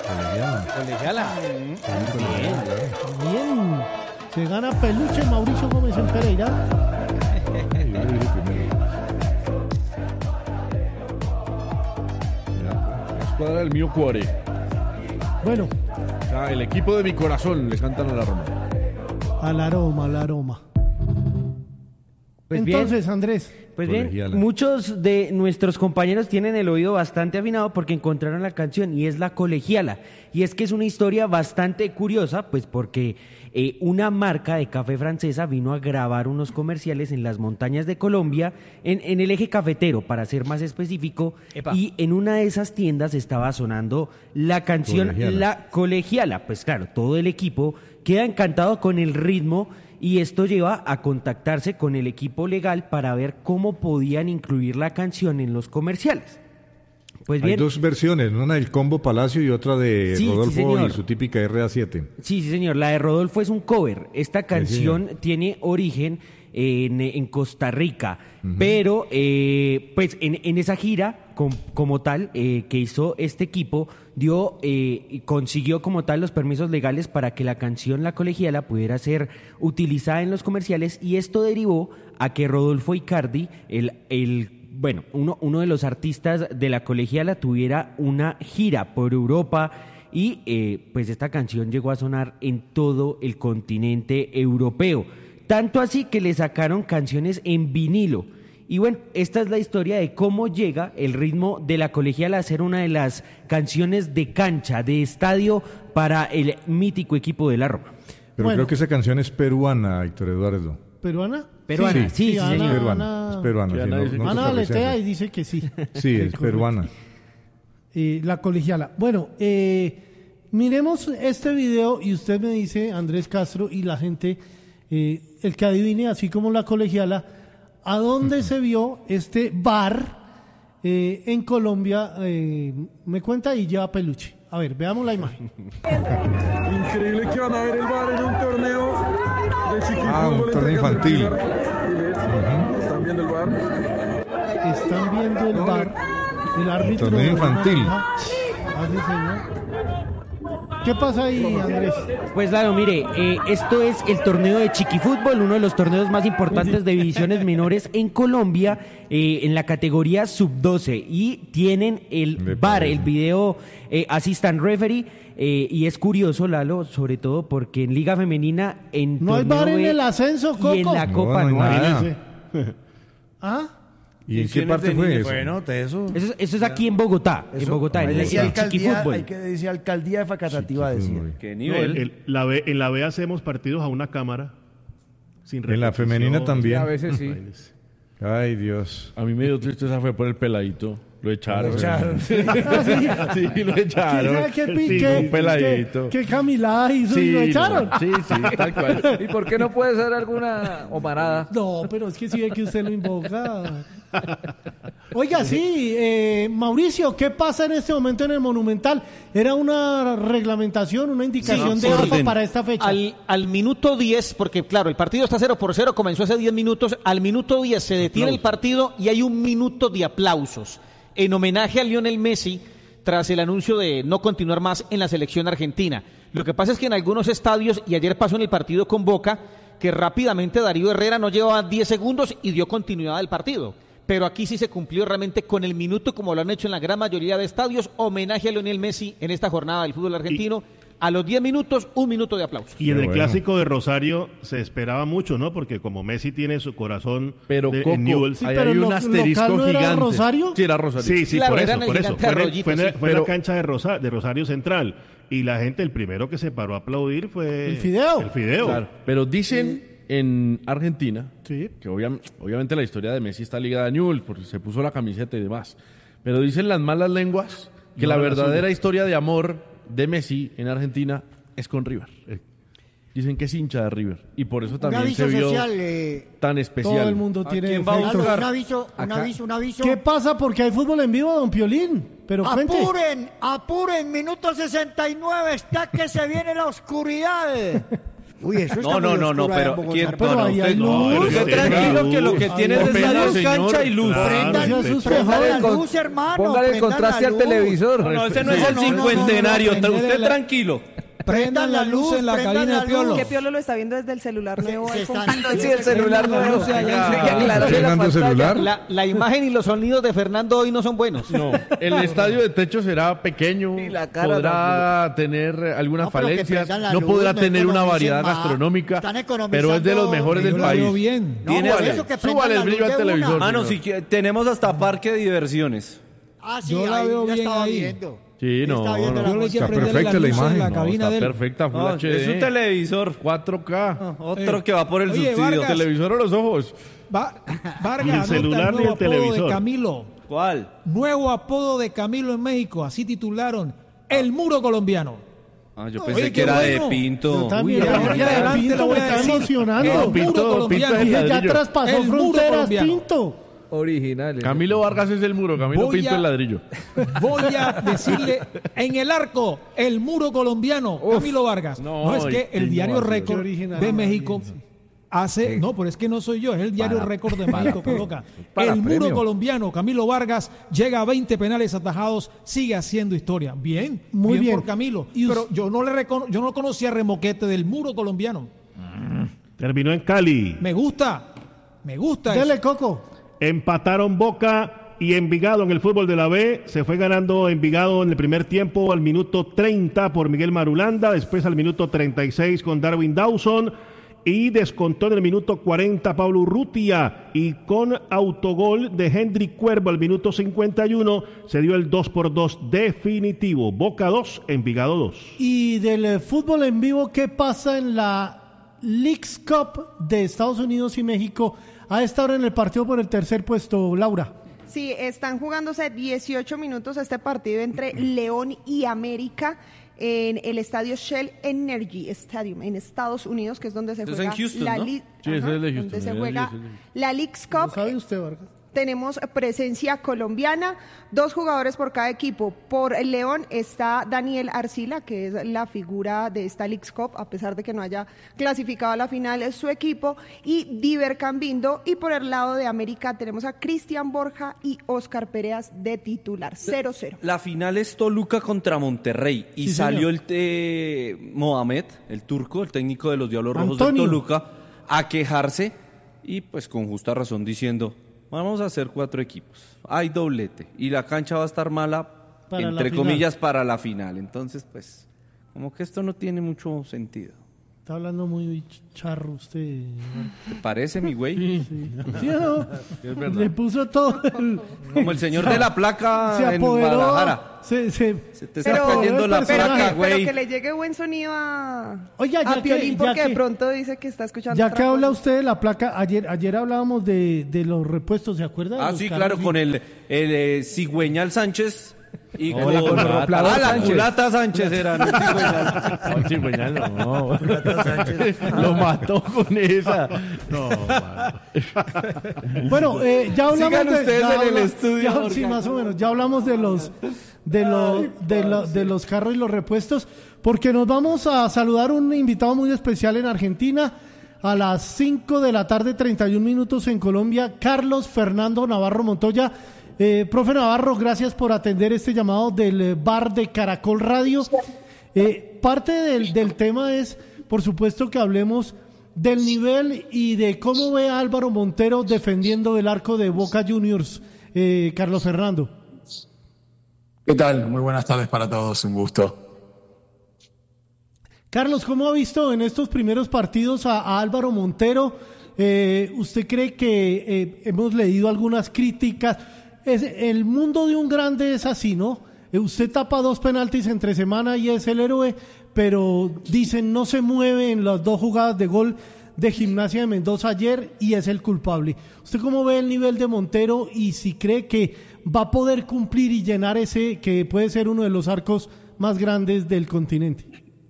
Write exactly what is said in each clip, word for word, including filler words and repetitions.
Colegiala. Bien. Bien. Se gana peluche Mauricio Gómez en Pereira. Escuadra del mío cuore. Bueno. Ah, el equipo de mi corazón le cantan a la Roma. Al aroma, al aroma. Pues Entonces, bien, Andrés. Pues bien, muchos de nuestros compañeros tienen el oído bastante afinado porque encontraron la canción y es La Colegiala. Y es que es una historia bastante curiosa, pues porque eh, una marca de café francesa vino a grabar unos comerciales en las montañas de Colombia, en, en el eje cafetero, para ser más específico. Epa. Y en una de esas tiendas estaba sonando la canción Colegiala. La Colegiala. Pues claro, todo el equipo queda encantado con el ritmo. Y esto lleva a contactarse con el equipo legal para ver cómo podían incluir la canción en los comerciales. Pues bien, hay dos versiones, una del Combo Palacio y otra de sí, Rodolfo sí, y su típica R A siete. Sí, sí, señor. La de Rodolfo es un cover. Esta canción sí, tiene origen en, en Costa Rica, uh-huh. pero eh, pues en, en esa gira com, como tal eh, que hizo este equipo dio eh, consiguió como tal los permisos legales para que la canción La Colegiala pudiera ser utilizada en los comerciales, y esto derivó a que Rodolfo Icardi, el, el bueno, uno, uno de los artistas de La Colegiala, tuviera una gira por Europa. Y eh, pues esta canción llegó a sonar en todo el continente europeo. Tanto así que le sacaron canciones en vinilo. Y bueno, esta es la historia de cómo llega el ritmo de La Colegiala a ser una de las canciones de cancha, de estadio para el mítico equipo de la Roma. Pero bueno, creo que esa canción es peruana, Héctor Eduardo. ¿Peruana? Peruana, sí, sí, sí, sí Ana, señor. Peruana, es peruana. Sí, Ana, no, no Ana aletea y dice que sí. Sí, es peruana. Eh, la Colegiala. Bueno, eh, miremos este video y usted me dice, Andrés Castro, y la gente, eh, el que adivine, así como La Colegiala, ¿a dónde se vio este bar eh, en Colombia? Eh, me cuenta y lleva peluche. A ver, veamos la imagen. Increíble que van a ver el bar en un torneo de chiquifútbol. Ah, un torneo infantil. Uh-huh. ¿Están viendo el bar? Están viendo el bar. El árbitro. Torneo infantil. Así, señor. ¿Qué pasa ahí, Andrés? Pues claro, mire, eh, esto es el torneo de chiquifútbol, uno de los torneos más importantes de divisiones menores en Colombia, eh, en la categoría sub doce, y tienen el V A R, el video eh, assistant referee, eh, y es curioso, Lalo, sobre todo porque en Liga Femenina, en no hay V A R en el ascenso, Coco, y en la Copa no, no hay nada. ¿Ah? ¿Y en qué parte fue eso? Bueno, eso. Eso, eso es aquí en Bogotá, eso, en Bogotá, en el, el chiquifútbol. Hay que decir alcaldía de Facatativá, decir. ¿Qué nivel? No, el, la B, en la B hacemos partidos a una cámara. Sin en la femenina también. A veces sí. Ay, Dios. A mí me dio tristeza fue por el peladito. Lo echaron. Lo echaron. Sí, sí, lo echaron. ¿Qué, sí, qué, un peladito. ¿Qué, qué Camila hizo sí, y lo echaron? No, sí, sí, tal cual. ¿Y por qué no puede ser alguna omarada? No, pero es que sí ve que usted lo invoca. Oiga, sí, eh, Mauricio, ¿qué pasa en este momento en el Monumental? ¿Era una reglamentación, una indicación sí, de orden. AFA para esta fecha? Al, al minuto diez, porque claro, el partido está cero por cero, comenzó hace diez minutos, al minuto diez se detiene el partido y hay un minuto de aplausos en homenaje a Lionel Messi tras el anuncio de no continuar más en la selección argentina. Lo que pasa es que en algunos estadios, y ayer pasó en el partido con Boca, que rápidamente Darío Herrera no llevaba diez segundos y dio continuidad al partido. Pero aquí sí se cumplió realmente con el minuto, como lo han hecho en la gran mayoría de estadios, homenaje a Lionel Messi en esta jornada del fútbol argentino. Y a los diez minutos, un minuto de aplauso. Y en el bueno. clásico de Rosario se esperaba mucho, ¿no? Porque como Messi tiene su corazón pero de, Coco, en Newell's, sí, ahí pero hay un lo, asterisco ¿no gigante. ¿Era Rosario? Sí, era Rosario. Sí, sí, claro, por eso, por eso. Fue, Arroyito, fue, sí. fue pero, la cancha de, Rosa, de Rosario Central. Y la gente, el primero que se paró a aplaudir fue... El Fideo. El Fideo. Claro, pero dicen en Argentina, sí. que obvia, obviamente la historia de Messi está ligada a Newell's, porque se puso la camiseta y demás. Pero dicen las malas lenguas que no, la verdadera la historia de amor de Messi en Argentina es con River. Dicen que es hincha de River y por eso también se vio social, eh, tan especial. Todo el mundo tiene un aviso, un aviso, un aviso. ¿Qué pasa? Porque hay fútbol en vivo, don Piolín. Pero apuren, cuente. apuren, minuto sesenta y nueve, está que se viene la oscuridad. Uy, eso está No, no, muy no, no, oscuro allá en pero Bogotá. ¿quién? Pero No, no, ahí hay usted, luz. no, usted Ahí tranquilo hay que lo luz. que tiene Ahí es hay la luz, luz, cancha y luz. Prendan, Ya sus prendan frijoles la con- luz, hermano. Póngale el prendan contraste la al luz. televisor. No, ese no es el No, no, no, no, cincuentenario. no, no, Usted prendele la- tranquilo. Prendan la luz en la prendan cabina la de Piolo. luz. Que Piolo lo está viendo desde el celular nuevo. se iPhone están- quince. Sí, el celular Prendan la nuevo. luz allá en Hay su que cabina. aclararle la ¿Fernando pantalla. celular? La, la imagen y los sonidos de Fernando hoy no son buenos. No, el estadio de techo será pequeño, Y la cara podrá tener algunas No, pero que falencias, prendan la no luz, podrá no tener una economicen variedad más. gastronómica, Están pero es de los economizando. mejores del Yo la veo país. bien. No, Tiene por vale. eso que prendan Súbale la el brillo luz al de una. televisor. Ah, no, señor. si que- tenemos hasta parque de diversiones. Ah, sí, Yo la ahí veo ya bien estaba ahí. viendo. Sí, no, Está viendo no. la Yo le cosa. quiero Está prenderle perfecta la luz en imagen. la No, cabina Está de él. perfecta, Full No, H D. es un televisor. cuatro K. Otro Eh. que va por el Oye, subsidio. Vargas. Televisor o los ojos. Va, Vargas, Ni el anota celular el ni nuevo el apodo televisor. de Camilo. ¿Cuál? Nuevo apodo de Camilo en México. Así titularon El Muro Colombiano. Ah, yo Oye, pensé qué que era de bueno. Pinto. Yo también. Uy, ya, de ahora en ya, adelante Pinto lo voy me a está decir. emocionando. El Pinto, Muro Colombiano. Pinto es Dije, ya ladrillo. traspasó El muro fronteras, colombiano. Pinto. Originales. Camilo Vargas es el muro, Camilo Voy Pinto a- el ladrillo. Voy a decirle en el arco, el muro colombiano, Camilo Vargas. no, No, es que el qué diario innovación. Récord Qué original. de México hace, no, pero es que no soy yo, es el diario Para- Récord de México coloca. para El muro premio. colombiano, Camilo Vargas, llega a veinte penales atajados, sigue haciendo historia. Bien, Muy bien. por Camilo. Y us- Pero yo no le recono- yo no conocía Remoquete del muro colombiano. Terminó en Cali. Me gusta, me gusta eso. Dele, Coco. Empataron Boca y Envigado en el fútbol de la B. Se fue ganando Envigado en el primer tiempo al minuto treinta por Miguel Marulanda, después al minuto treinta y seis con Darwin Dawson y descontó en el minuto cuarenta Pablo Urrutia y con autogol de Hendrik Cuervo al minuto cincuenta y uno se dio el dos por dos definitivo. Boca dos, Envigado dos. Y del eh, fútbol en vivo, ¿qué pasa en la Leagues Cup de Estados Unidos y México a esta hora en el partido por el tercer puesto, Laura? Sí, están jugándose dieciocho minutos este partido entre León y América en el estadio Shell Energy Stadium en Estados Unidos, que es donde se Eso es juega en Houston, la ¿no? li- Sí, ese Ajá, es de Houston, donde se el juega Energy, ese es la Leagues ¿Lo Cup. sabe usted, Vargas? Tenemos presencia colombiana, dos jugadores por cada equipo. Por el León está Daniel Arcila, que es la figura de esta Leagues Cup, a pesar de que no haya clasificado a la final, es su equipo, y Diver Cambindo. Y por el lado de América tenemos a Cristian Borja y Oscar Pérez de titular, cero cero. La final es Toluca contra Monterrey y Sí, salió señor. el eh, Mohamed, el turco, el técnico de los Diablos Rojos Antonio. de Toluca, a quejarse y pues con justa razón diciendo, vamos a hacer cuatro equipos, hay doblete y la cancha va a estar mala, Para la entre final. comillas, para la final. Entonces, pues, como que esto no tiene mucho sentido. Está hablando muy charro usted. ¿Te parece, mi güey? ¿Sí o no? Le puso todo el... Como el señor de la placa Se en apoderó. Guadalajara. Se, se, Se te está Pero- cayendo la pero- Pero, placa, que, pero güey. que le llegue buen sonido a, Oiga, ya a que- Piolín, ya porque que- de pronto dice que está escuchando Ya otra que habla cosa. usted de la placa, ayer ayer hablábamos de, de los repuestos, ¿se acuerda? de Ah, los sí, carros? claro, con el, el eh, Cigüeñal Sánchez y No, con la Conroplador ah, la Sánchez. culata Sánchez era, no Cigüeñal. No, Cigüeñal no. Lo mató con esa. No, Bueno, eh, ya hablamos Sigan de, ustedes ya en el habla- estudio, ya- Jorge. sí, más o menos. Ya hablamos de los de los de, lo- de los carros y los repuestos, porque nos vamos a saludar un invitado muy especial en Argentina a las cinco de la tarde, treinta y un minutos en Colombia, Carlos Fernando Navarro Montoya. Eh, profe Navarro, gracias por atender este llamado del eh, bar de Caracol Radio. Eh, parte del, del tema es, por supuesto, que hablemos del nivel y de cómo ve a Álvaro Montero defendiendo el arco de Boca Juniors, eh, Carlos Fernando. ¿Qué tal? Muy buenas tardes para todos, un gusto. Carlos, ¿cómo ha visto en estos primeros partidos a, a Álvaro Montero? Eh, ¿Usted cree que eh, hemos leído algunas críticas? Es, el mundo de un grande es así, ¿no? Eh, usted tapa dos penaltis entre semana y es el héroe, pero dicen no se mueve en las dos jugadas de gol de Gimnasia de Mendoza ayer y es el culpable. ¿Usted cómo ve el nivel de Montero y si cree que va a poder cumplir y llenar ese que puede ser uno de los arcos más grandes del continente?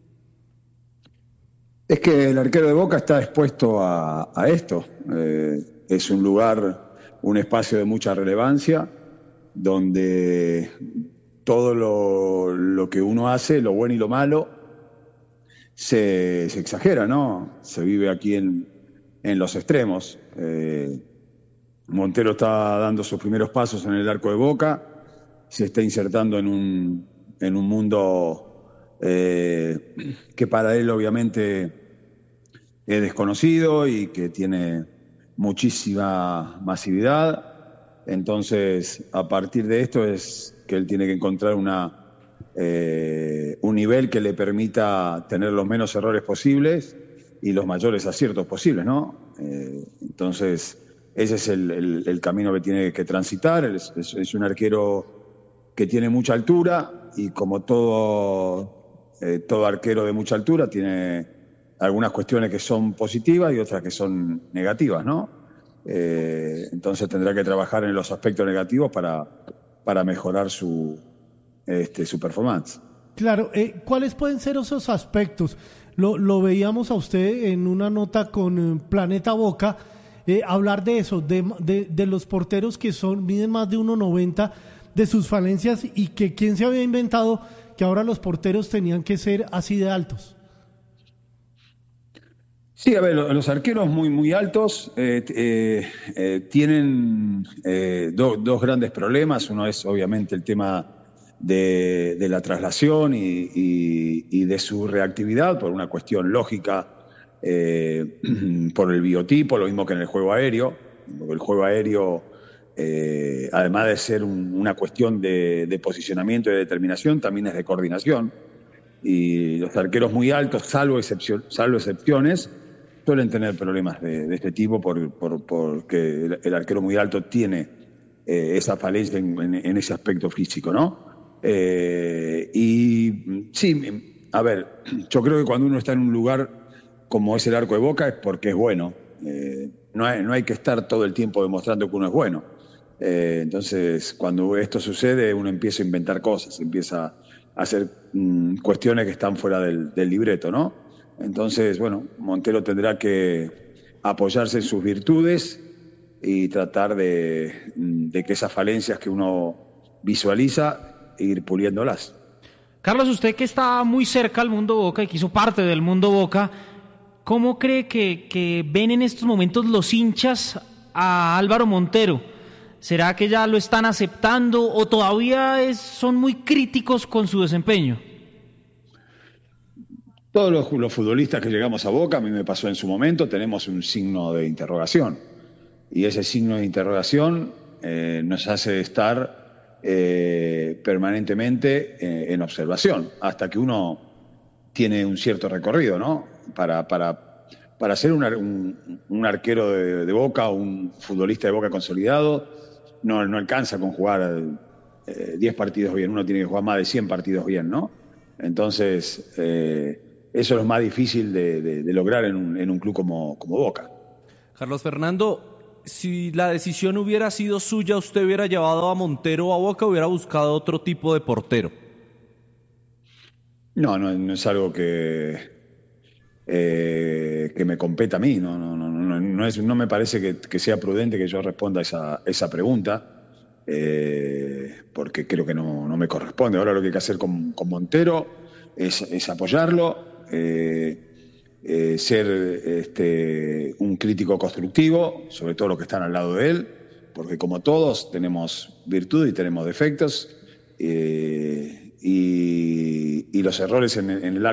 Es que el arquero de Boca está expuesto a, a esto. Eh, es un lugar, un espacio de mucha relevancia, donde todo lo, lo que uno hace, lo bueno y lo malo, se, se exagera, ¿no? Se vive aquí en, en los extremos. Eh, Montero está dando sus primeros pasos en el arco de Boca, se está insertando en un, en un mundo eh, que para él obviamente es desconocido y que tiene muchísima masividad. Entonces, a partir de esto es que él tiene que encontrar una, eh, un nivel que le permita tener los menos errores posibles y los mayores aciertos posibles, ¿no? Eh, entonces, ese es el, el, el camino que tiene que transitar. Es, es, es un arquero que tiene mucha altura y como todo, eh, todo arquero de mucha altura tiene algunas cuestiones que son positivas y otras que son negativas, ¿no? Eh, entonces tendrá que trabajar en los aspectos negativos para, para mejorar su, este, su performance. Claro, eh, ¿cuáles pueden ser esos aspectos? Lo, lo veíamos a usted en una nota con eh, Planeta Boca, eh, hablar de eso, de, de, de los porteros que son miden más de uno noventa, de sus falencias y que quién se había inventado que ahora los porteros tenían que ser así de altos. Sí, a ver, los arqueros muy, muy altos eh, eh, eh, tienen eh, do, dos grandes problemas. Uno es obviamente el tema de, de la traslación y, y, y de su reactividad por una cuestión lógica, eh, por el biotipo, lo mismo que en el juego aéreo. El juego aéreo, eh, además de ser un, una cuestión de, de posicionamiento y de determinación, también es de coordinación. Y los arqueros muy altos, salvo, excepción, salvo excepciones, suelen tener problemas de, de este tipo por, por, porque el, el arquero muy alto tiene eh, esa falencia en, en, en ese aspecto físico, ¿no? Eh, y sí, a ver, yo creo que cuando uno está en un lugar como es el arco de Boca es porque es bueno. Eh, no, hay, no hay que estar todo el tiempo demostrando que uno es bueno. Eh, entonces, cuando esto sucede, uno empieza a inventar cosas, empieza a hacer mmm, cuestiones que están fuera del, del libreto, ¿no? Entonces, bueno, Montero tendrá que apoyarse en sus virtudes y tratar de, de que esas falencias que uno visualiza, ir puliéndolas. Carlos, usted que está muy cerca al mundo Boca y que hizo parte del mundo Boca, ¿cómo cree que, que ven en estos momentos los hinchas a Álvaro Montero? ¿Será que ya lo están aceptando o todavía es, son muy críticos con su desempeño? Todos los, los futbolistas que llegamos a Boca, a mí me pasó en su momento, tenemos un signo de interrogación. Y ese signo de interrogación eh, nos hace estar eh, permanentemente eh, en observación, hasta que uno tiene un cierto recorrido, ¿no? Para, para, para ser un, un, un arquero de, de Boca o un futbolista de Boca consolidado, no, no alcanza con jugar eh, diez partidos bien, uno tiene que jugar más de cien partidos bien, ¿no? Entonces... Eh, Eso es lo más difícil de, de, de lograr en un, en un club como, como Boca. Carlos Fernando, si la decisión hubiera sido suya, ¿usted hubiera llevado a Montero a Boca o hubiera buscado otro tipo de portero? No, no, no es algo que, eh, que me competa a mí. No, no, no, no, no, es, no me parece que, que sea prudente que yo responda a esa, esa pregunta, eh, porque creo que no, no me corresponde. Ahora lo que hay que hacer con, con Montero es, es apoyarlo. Eh, eh, ser este, un crítico constructivo, sobre todo los que están al lado de él, porque como todos tenemos virtudes y tenemos defectos, eh, y, y los errores en, en el